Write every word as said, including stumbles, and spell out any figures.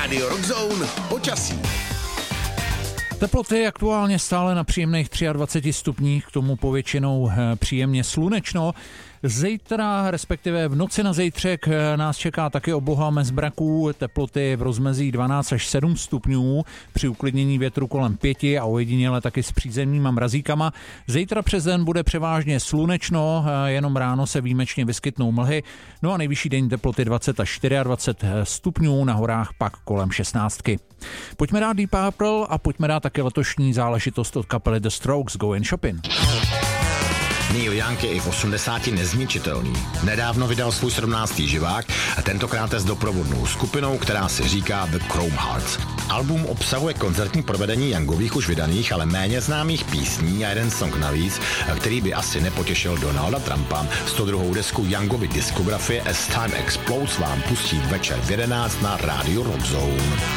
Radio Rock Zone počasí. Teploty aktuálně stále na příjemných dvaceti třech stupních, k tomu povětšinou příjemně slunečno. Zítra, respektive v noci na zítřek, nás čeká taky obloha bez mraků, teploty v rozmezí dvanáct až sedm stupňů, při uklidnění větru kolem pěti a ojediněle taky s přízemníma mrazíkama. Zítra přes den bude převážně slunečno, jenom ráno se výjimečně vyskytnou mlhy, no a nejvyšší denní teploty dvacet až dvacet čtyři stupňů, na horách pak kolem šestnáctky. Pojďme dát Deep Purple a pojďme dát taky letošní záležitost od kapely The Strokes, Going Shopping. Neil Young je i v osmdesáti nezničitelný. Nedávno vydal svůj sedmnáctý živák a tentokrát s doprovodnou skupinou, která se říká The Chrome Hearts. Album obsahuje koncertní provedení Youngových už vydaných, ale méně známých písní a jeden song navíc, který by asi nepotěšil Donalda Trumpa. sto druhou desku Youngovy diskografie As Time Explodes vám pustí večer v jedenáct na Radio Rock Zone.